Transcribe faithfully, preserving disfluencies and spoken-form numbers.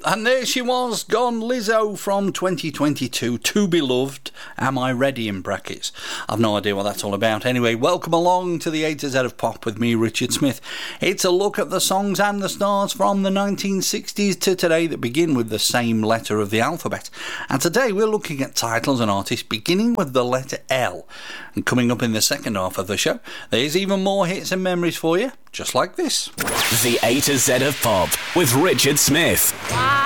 And there she was, gone, Lizzo from twenty twenty-two, To Be Loved, Am I Ready in brackets. I've no idea what that's all about. Anyway, welcome along to the A to Z of Pop with me, Richard Smith. It's a look at the songs and the stars from the nineteen sixties to today that begin with the same letter of the alphabet. And today we're looking at titles and artists beginning with the letter L. And coming up in the second half of the show, there's even more hits and memories for you, just like this. The A to Z of Pop with Richard Smith. Wow.